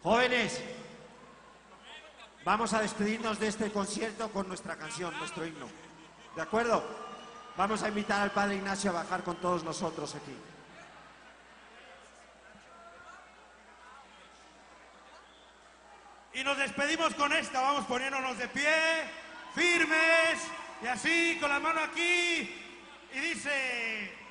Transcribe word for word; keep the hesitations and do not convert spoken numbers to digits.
Jóvenes, vamos a despedirnos de este concierto con nuestra canción, nuestro himno. ¿De acuerdo? Vamos a invitar al Padre Ignacio a bajar con todos nosotros aquí. Y nos despedimos con esta, vamos poniéndonos de pie, firmes, y así, con la mano aquí, y dice...